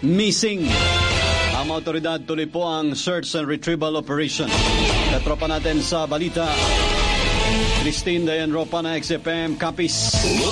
missing. Ang mga otoridad tuloy po ang search and retrieval operation. Katropa natin sa balita, Christine Dayan Ropa na XFM Capiz.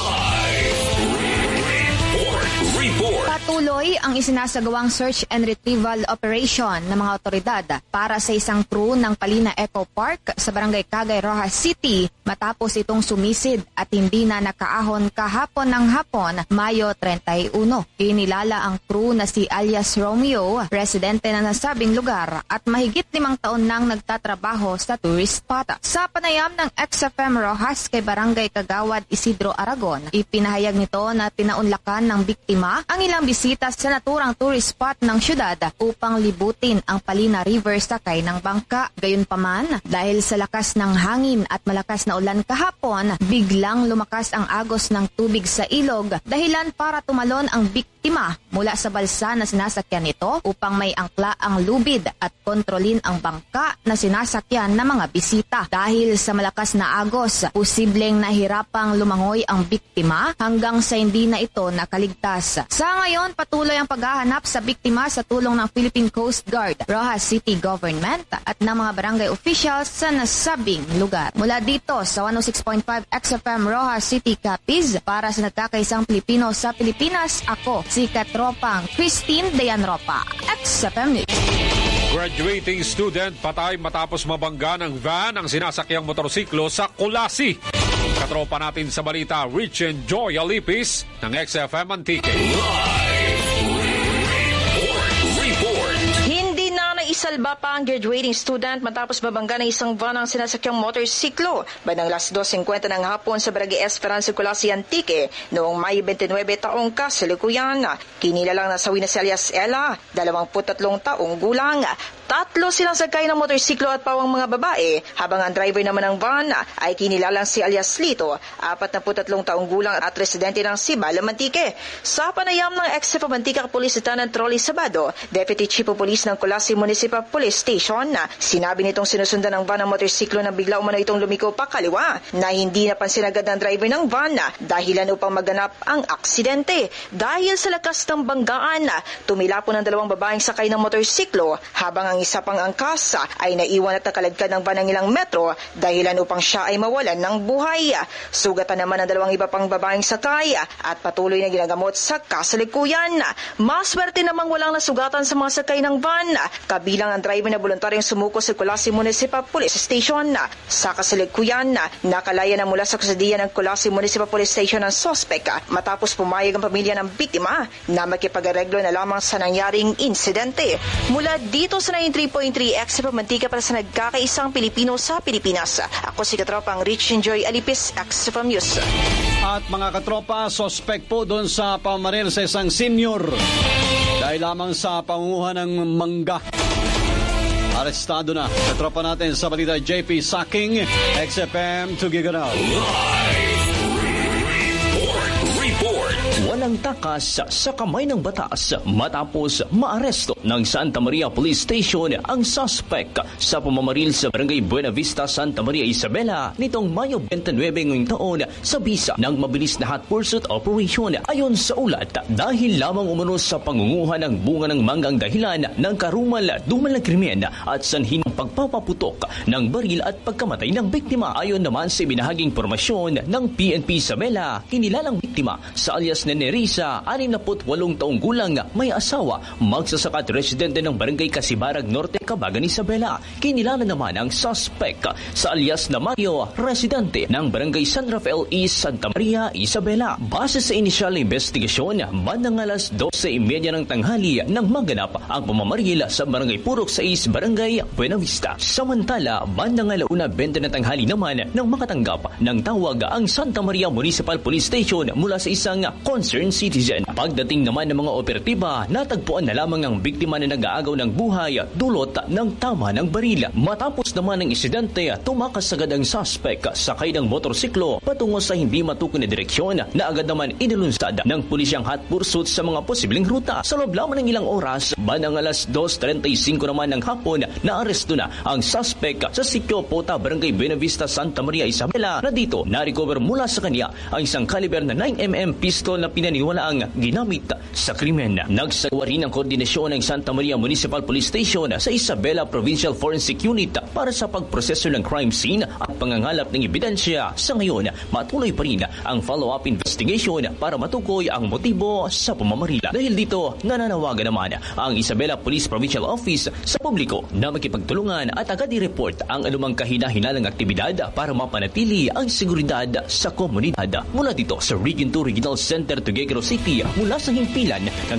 Report. Patuloy ang isinasagawang search and retrieval operation ng mga otoridad para sa isang crew ng Palina Eco Park sa Barangay Cagay, Rojas City matapos itong sumisid at hindi na nakaahon kahapon ng hapon, Mayo 31. Kinilala ang crew na si alias Romeo, residente na nasabing lugar at mahigit 5 taon nang nagtatrabaho sa tourist spot. Sa panayam ng XFM Rojas kay Barangay Kagawad Isidro Aragon, ipinahayag nito na tinaunlakan ng biktima ang ilang bisita sa naturang tourist spot ng syudad upang libutin ang Palina River sakay ng bangka. Gayunpaman, dahil sa lakas ng hangin at malakas na ulan kahapon, biglang lumakas ang agos ng tubig sa ilog, dahilan para tumalon ang biktima mula sa balsa na sinasakyan nito upang may angkla ang lubid at kontrolin ang bangka na sinasakyan ng mga bisita. Dahil sa malakas na agos, posibleng nahirapang lumangoy ang biktima hanggang sa hindi na ito nakaligtas. Sa ngayon, patuloy ang paghahanap sa biktima sa tulong ng Philippine Coast Guard, Rojas City Government at ng mga barangay officials sa nasabing lugar. Mula dito sa 106.5 XFM Rojas City Capiz, para sa nagkakaisang Pilipino sa Pilipinas, ako si Katropang Christine Dayan Ropa, XFM News. Graduating student patay matapos mabangga ng van ang sinasakyang motorsiklo sa Kulasi. Katropa natin sa balita, Rich and Joy Alipis ng XFM Antique. Report. Hindi na naisalba pa ang graduating student matapos mabangga ng isang van ang sinasakyang motorsiklo bandang 2:50 ng hapon sa Barangay Esperanza, Kulasi, Antique noong May 29 taong kasalukuyan. Kinilalang nasawi na si alias Ella, 23 taong gulang. 3 silang sakay ng motorsiklo at pawang mga babae, habang ang driver naman ng van ay kinilalang si alias Lito, 43 taong gulang at residente ng Sibal, Antique. Sa panayam ng XFM Antique Police Lieutenant Rolly Sabado, Deputy Chief of Police ng Kulasi Municipal Police Station, sinabi nitong sinusundan ng van ng motorsiklo na bigla umano itong lumiko pa kaliwa na hindi napansin agad ng driver ng van dahilan upang maganap ang aksidente. Dahil sa lakas ng banggaan, tumilapon ang 2 babaeng sakay ng motorsiklo habang ang isa pang angkas ay naiwan at nakaladkad ng van ng ilang metro dahilan upang siya ay mawalan ng buhay. Sugatan naman ang 2 iba pang babaeng sakay at patuloy na ginagamot sa kasalikuyan. Maswerte namang walang nasugatan sa mga sakay ng van, kabilang ang driver na voluntaryong sumuko sa Kulasi Municipal Police Station. Sa kasalikuyan, nakalaya na mula sa kusadian ng Kulasi Municipal Police Station ang sospek matapos pumayag ang pamilya ng biktima na makipag-areglo na lamang sa nangyaring insidente. Mula dito sa 93.3 XFM Antique para sa nagkakaisang Pilipino sa Pilipinas, ako si Katropang Rich and Joy Alipis, XFM News. At mga katropa, sospek po doon sa pamaril sa isang senior dahil lamang sa pangunguha ng mangga. Arestado na. Katropa natin sa balita, JP Saking, XFM Tugigaraw. Walang takas sa kamay ng batas matapos maaresto ng Santa Maria Police Station ang suspect sa pamamaril sa Barangay Buena Vista, Santa Maria Isabela nitong Mayo 29 ngayong taon sa bisa ng mabilis na hot pursuit operation. Ayon sa ulat, dahil lamang umano sa pangunguha ng bunga ng manggang dahilan ng karumal-dumal na krimen at sanhin ng pagpapaputok ng baril at pagkamatay ng biktima. Ayon naman sa ibinahaging impormasyon ng PNP Isabela, kinilalang biktima sa alias na Nerissa, 68 taong gulang, may asawa, magsasaka at residente ng Barangay Kasibarag Norte, Cabagan, Isabela. Kinilala naman ang suspect sa alias na Mario, residente ng Barangay San Rafael East, Santa Maria, Isabela. Base sa inisyal na investigasyon, bandang alas 12:30 ng tanghali nang maganap ang pamamaril sa Barangay Purok 6, Barangay Buena Vista. Samantala, bandang 1:20 ng tanghali naman nang makatanggap ng tawag ang Santa Maria Municipal Police Station mula sa isang concerned citizen. Pagdating naman ng mga operatiba, natagpuan na lamang ang biktima na nag-aagaw ng buhay dulot ng tama ng baril. Matapos naman ng insidente, tumakas agad ang suspect sakay ng motorsiklo patungo sa hindi matukoy na direksyon na agad naman inilunsad ng pulisyang hot pursuit sa mga posibleng ruta. Sa loob lamang ng ilang oras, bandang alas 2:35 naman ng hapon, naaresto na ang suspect sa Sitio Pota, Barangay Buena Vista, Santa Maria Isabela, na dito na-recover mula sa kanya ang isang caliber na 9mm pistol na pinaniwalaang ginamit sa krimen. Nagsagawa rin ang koordinasyon ng Santa Maria Municipal Police Station sa Isabela Provincial Forensic Unit para sa pagproseso ng crime scene at pangangalap ng ebidensya. Sa ngayon, matuloy pa rin ang follow-up investigation para matukoy ang motibo sa pamamaril. Dahil dito, nananawagan naman ang Isabela Police Provincial Office sa publiko na makipagtulungan at agad i-report ang anumang kahina-hinalang aktibidad para mapanatili ang seguridad sa komunidad. Mula dito sa Region 2 Regional Center Tuguegarao City, mula sa himpilan ng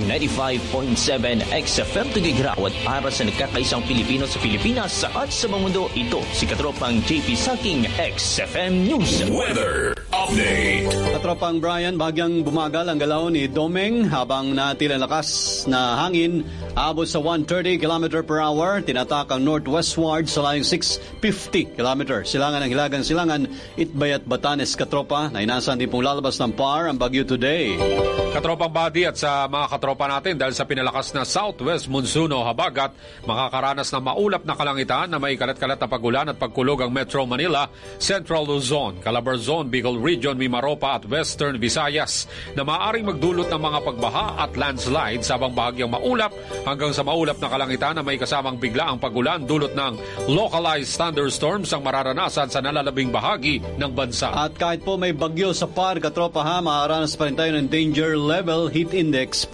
95.7 XFM Tuguegarao at para sa nagkakaisang Pilipino sa Pilipinas at sa mga mundo, ito si Katropang JP Saking, XFM News Weather Update. Katropang Brian, bagyang bumagal ang galaw ni Domeng habang natila lakas na hangin abot sa 130 km per hour. Tinatak ang northwestward sa layong 650 km. Silangan ng Hilagang Silangan, Itbay at Batanes, katropa, na inasahan din pong lalabas ng PAR ang bagyo today. Katropang Badi at sa mga katropa natin, dahil sa pinalakas na southwest monsoon o habagat, makakaranas ng maulap na kalangitan na may kalat-kalat na pagulan at pagkulog ang Metro Manila, Central Luzon, Calabarzon, Bicol Region, Mimaropa at Western Visayas na maaaring magdulot ng mga pagbaha at landslide sabang bahagyang maulap hanggang sa maulap na kalangitan na may kasamang bigla ang pagulan dulot ng localized thunderstorms ang mararanasan sa nalalabing bahagi ng bansa. At kahit po may bagyo sa PAR, katropa ha, makakaranas pa rin tayo ng danger level heat index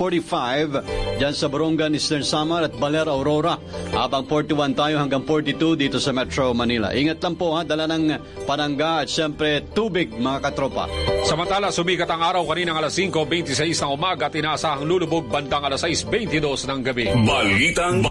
45 dyan sa Borongan, Eastern Samar at Baler, Aurora. Habang 41 tayo hanggang 42 dito sa Metro Manila. Ingat lang po ha, dala ng panangga at syempre tubig mga katropa. Samantala, sumikat ang araw kaninang alas 5:26 ng umaga at inaasahang lulubog bandang alas 6:22 ng gabi. Balitang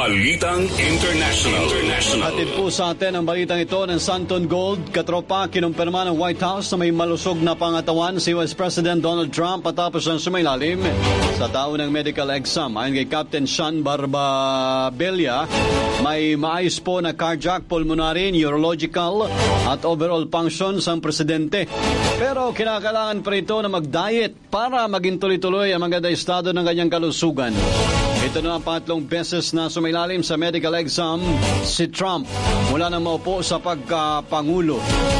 International. Hatid po sa atin ang balitang ito ng Santon Gold. Katropa, kinumpirma ng White House na may malusog na pangatawan si Vice President Donald Trump matapos ang sumailalim sa taon ng medical exam. Ayon kay Captain Sean Barbabella, may maayos po na cardiac, pulmonary, neurological at overall functions ang presidente. Pero kinakailangan pa ito na mag-diet para maging tuloy-tuloy ang maganda estado ng kanyang kalusugan. Ito na ang pangatlong beses na sumailalim sa medical exam si Trump mula nang maupo sa pagkapangulo.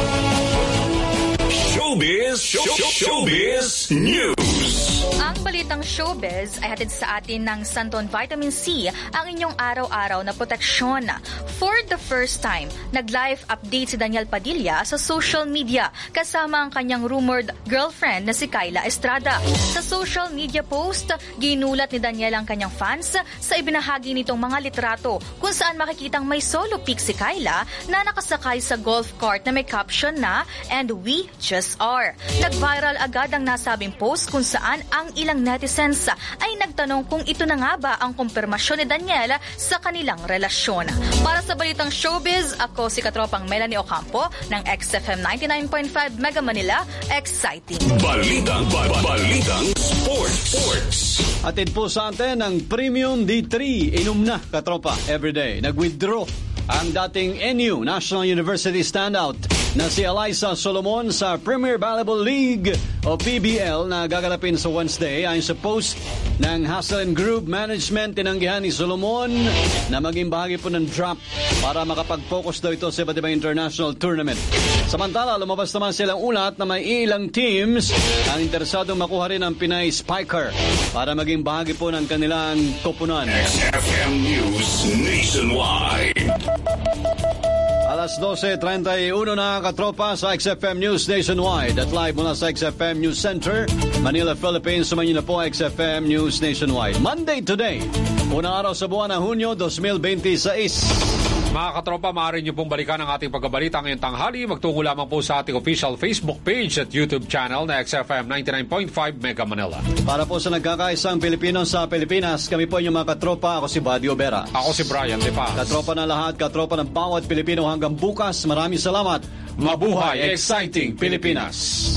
Showbiz News. Ang balitang showbiz ay hatid sa atin ng Santon Vitamin C, ang inyong araw-araw na proteksyon. For the first time, nag-live update si Daniel Padilla sa social media kasama ang kanyang rumored girlfriend na si Kyla Estrada. Sa social media post, ginulat ni Daniel ang kanyang fans sa ibinahagi nitong mga litrato kung saan makikitang may solo pic si Kyla na nakasakay sa golf cart na may caption na "And we just are." Nag-viral agad ang nasabing post kung saan ang ilang netizens ay nagtanong kung ito na nga ba ang kumpirmasyon ni Daniel sa kanilang relasyon. Para sa balitang showbiz, ako si Katropang Melanie Ocampo ng XFM 99.5 Mega Manila. Exciting! Balitang Sports. Hatid po sa atin ang Premium D3. Inom na, katropa, everyday. Nag-withdraw ang dating NU, National University standout, na si Eliza Solomon sa Premier Volleyball League o PBL na gaganapin sa Wednesday. Ayon sa post ng Hustle and Group Management, tinanggihan ni Solomon na maging bahagi po ng drop para makapag-focus daw ito sa iba't ibang international tournament. Samantala, lumabas naman silang ulat na may ilang teams ang interesadong makuha rin ang Pinay Spiker para maging bahagi po ng kanilang koponan. XFM News Nationwide. Alas 12:31 na, katropa, sa XFM News Nationwide at live mula sa XFM News Center, Manila, Philippines. Sumayin na po XFM News Nationwide. Monday today, unang araw sa buwan ng Hunyo 2026. Mga katropa, maaari niyo pong balikan ang ating pagbabalita ngayong tanghali. Magtungo lamang po sa ating official Facebook page at YouTube channel na XFM 99.5 Mega Manila. Para po sa nagkakaisang Pilipino sa Pilipinas, kami po yung mga katropa. Ako si Buddy Obera. Ako si Brian De Paz. Katropa na lahat, katropa ng bawat Pilipino hanggang bukas. Maraming salamat. Mabuhay, exciting Pilipinas!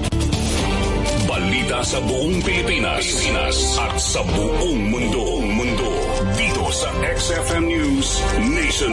Balita sa buong Pilipinas at sa buong mundo. Dito sa XFM News Nation.